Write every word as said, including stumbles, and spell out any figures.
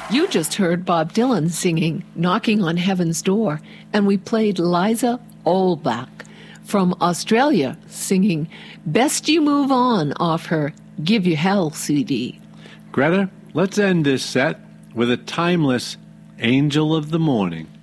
You just heard Bob Dylan singing Knocking on Heaven's Door, and we played Liza Olbach from Australia singing Best You Move On off her Give You Hell C D. Greta, let's end this set with a timeless Angel of the Morning.